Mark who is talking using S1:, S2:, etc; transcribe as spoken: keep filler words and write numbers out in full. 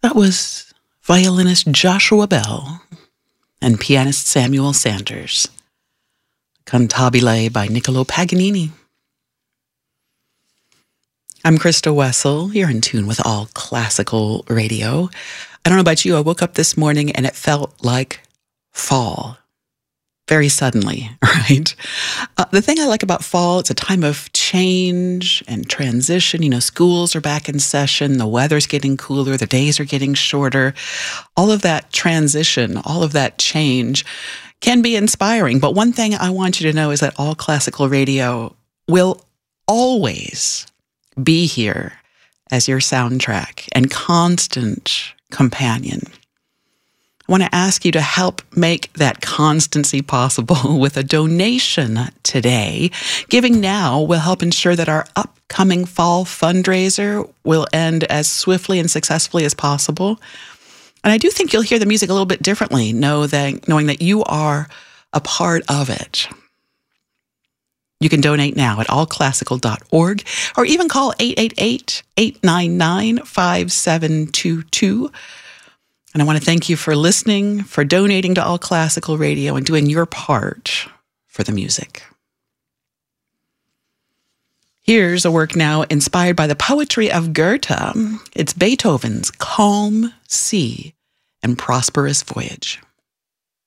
S1: That was violinist Joshua Bell and pianist Samuel Sanders. Cantabile by Niccolo Paganini. I'm Krista Wessel. You're in tune with All Classical Radio. I don't know about you, I woke up this morning and it felt like fall. Very suddenly, right? Uh, the thing I like about fall, it's a time of change and transition. You know, schools are back in session, the weather's getting cooler, the days are getting shorter. All of that transition, all of that change can be inspiring. But one thing I want you to know is that All Classical Radio will always be here as your soundtrack and constant companion. I want to ask you to help make that constancy possible with a donation today. Giving now will help ensure that our upcoming fall fundraiser will end as swiftly and successfully as possible. And I do think you'll hear the music a little bit differently, know that, knowing that you are a part of it. You can donate now at all classical dot org or even call eight eight eight, eight nine nine, five seven two two. And I want to thank you for listening, for donating to All Classical Radio and doing your part for the music. Here's a work now inspired by the poetry of Goethe. It's Beethoven's Calm Sea and Prosperous Voyage.